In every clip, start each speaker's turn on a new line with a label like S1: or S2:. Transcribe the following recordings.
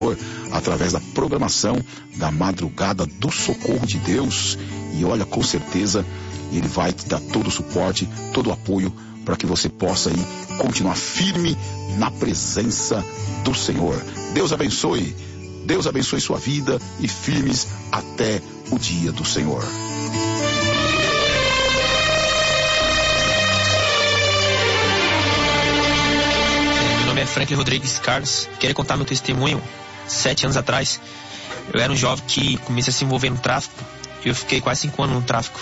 S1: através da programação da Madrugada do Socorro de Deus. E olha, com certeza ele vai te dar todo o suporte, todo o apoio para que você possa aí continuar firme na presença do Senhor. Deus abençoe sua vida e firmes até o dia do Senhor.
S2: Meu nome é Franklin Rodrigues Carlos. Quero contar meu testemunho. 7 anos atrás, eu era um jovem que comecei a se envolver no tráfico. Eu fiquei quase 5 anos no tráfico.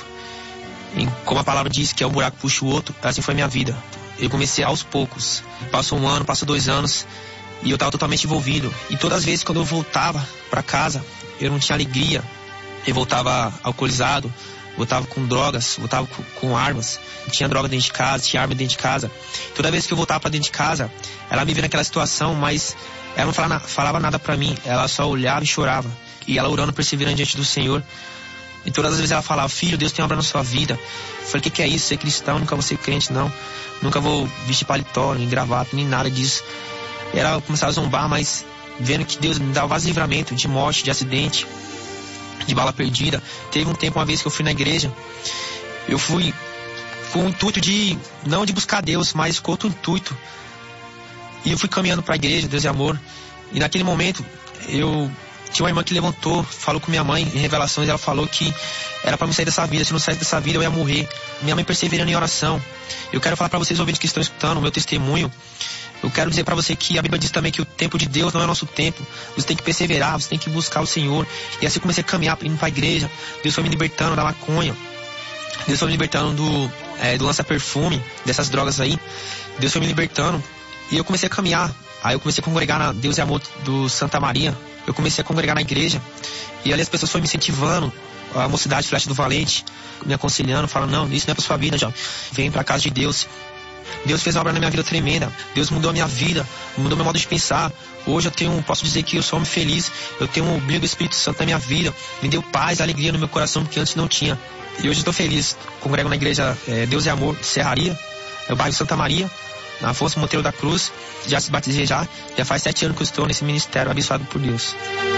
S2: E como a palavra diz que é um buraco puxa o outro, assim foi a minha vida. Eu comecei aos poucos. Passou 1 ano, passou 2 anos, e eu estava totalmente envolvido. E todas as vezes quando eu voltava para casa, eu não tinha alegria. Eu voltava alcoolizado, voltava com drogas, voltava com armas. Tinha droga dentro de casa, tinha arma dentro de casa. Toda vez que eu voltava para dentro de casa, ela me via naquela situação, mas ela não falava nada pra mim. Ela só olhava e chorava. E ela orando, perseverando diante do Senhor. E todas as vezes ela falava: filho, Deus tem uma obra na sua vida. Eu falei: o que é isso? Ser cristão? Nunca vou ser crente, não. Nunca vou vestir paletó, nem gravata, nem nada disso. E ela começava a zombar, mas vendo que Deus me dava vários livramentos de morte, de acidente, de bala perdida. Teve um tempo, uma vez que eu fui na igreja, eu fui com o intuito de, não de buscar Deus, mas com outro intuito. E eu fui caminhando para a igreja, Deus é amor. E naquele momento, eu tinha uma irmã que levantou, falou com minha mãe em revelações. Ela falou que era para me sair dessa vida. Se não saísse dessa vida, eu ia morrer. Minha mãe perseverando em oração. Eu quero falar para vocês, ouvintes que estão escutando o meu testemunho. Eu quero dizer para você que a Bíblia diz também que o tempo de Deus não é o nosso tempo. Você tem que perseverar, você tem que buscar o Senhor. E assim eu comecei a caminhar, indo para a igreja. Deus foi me libertando da maconha. Deus foi me libertando do lança-perfume, dessas drogas aí. Deus foi me libertando. E eu comecei a caminhar. Aí eu comecei a congregar na Deus e Amor do Santa Maria. Eu comecei a congregar na igreja. E ali as pessoas foram me incentivando. A mocidade Flecha do Valente me aconselhando, falando: não, isso não é pra sua vida, já. Vem pra casa de Deus. Deus fez uma obra na minha vida tremenda. Deus mudou a minha vida, mudou meu modo de pensar. Hoje eu posso dizer que eu sou homem feliz. Eu tenho um brilho do Espírito Santo na minha vida. Me deu paz, alegria no meu coração, que antes não tinha. E hoje eu estou feliz. Congrego na igreja Deus e Amor, Serraria, é o bairro Santa Maria, na Afonso Monteiro da Cruz. Já se batizei já faz 7 anos que eu estou nesse ministério abençoado por Deus.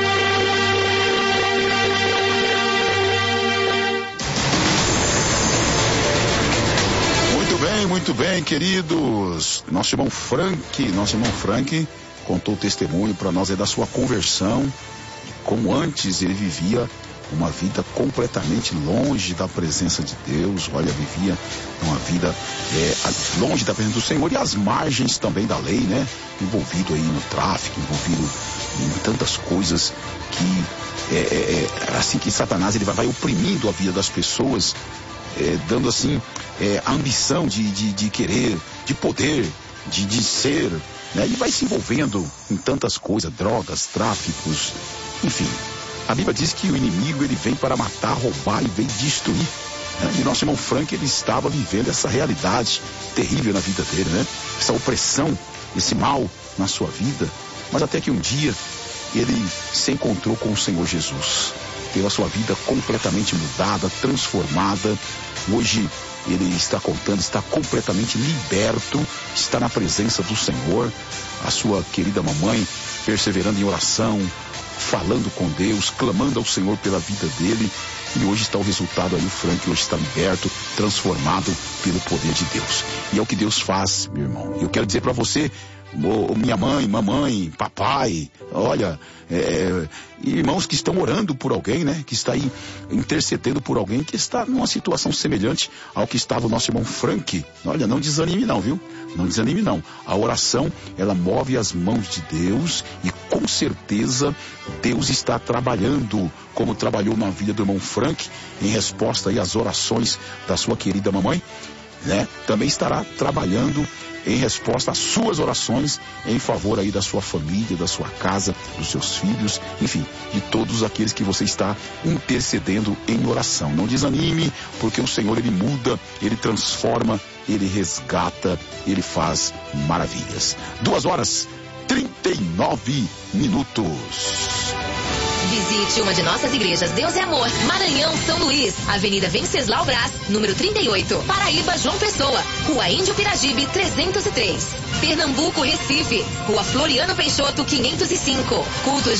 S1: Muito bem, queridos. Nosso irmão Frank contou o testemunho para nós aí da sua conversão, como antes ele vivia uma vida completamente longe da presença de Deus. Olha, vivia uma vida longe da presença do Senhor e às margens também da lei, né? Envolvido aí no tráfico, envolvido em tantas coisas que assim que Satanás ele vai oprimindo a vida das pessoas, dando assim a ambição de querer, de poder, de ser, né? E vai se envolvendo em tantas coisas, drogas, tráficos, enfim. A Bíblia diz que o inimigo ele vem para matar, roubar e vem destruir, né? E nosso irmão Frank ele estava vivendo essa realidade terrível na vida dele, né? Essa opressão, esse mal na sua vida, mas até que um dia ele se encontrou com o Senhor Jesus, teve a sua vida completamente mudada, transformada. Hoje ele está contando, está completamente liberto, está na presença do Senhor. A sua querida mamãe perseverando em oração, falando com Deus, clamando ao Senhor pela vida dele. E hoje está o resultado aí, o Frank hoje está liberto, transformado pelo poder de Deus. E é o que Deus faz, meu irmão. E eu quero dizer para você, minha mãe, mamãe, papai, olha, irmãos que estão orando por alguém, né? Que está aí intercedendo por alguém que está numa situação semelhante ao que estava o nosso irmão Frank. Olha, não desanime não, viu? Não desanime não. A oração, ela move as mãos de Deus e com certeza Deus está trabalhando, como trabalhou na vida do irmão Frank, em resposta aí às orações da sua querida mamãe, né? Também estará trabalhando em resposta às suas orações em favor aí da sua família, da sua casa, dos seus filhos, enfim, de todos aqueles que você está intercedendo em oração. Não desanime, porque o Senhor ele muda, ele transforma, ele resgata, ele faz maravilhas. 2h39.
S3: Visite uma de nossas igrejas Deus é Amor, Maranhão, São Luís, Avenida Venceslau Brás, número 38, Paraíba, João Pessoa, Rua Índio Piragibe, 303, Pernambuco, Recife, Rua Floriano Peixoto, 505, cultos